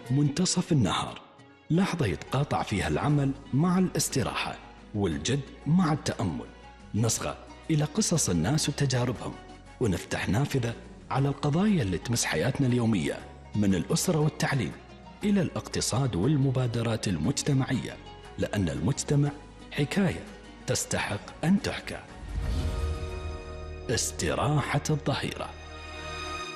منتصف النهار، لحظة يتقاطع فيها العمل مع الاستراحة والجد مع التأمل. نصغى إلى قصص الناس وتجاربهم، ونفتح نافذة على القضايا اللي تمس حياتنا اليومية، من الأسرة والتعليم إلى الاقتصاد والمبادرات المجتمعية، لأن المجتمع حكاية تستحق أن تحكى. استراحة الظهيرة.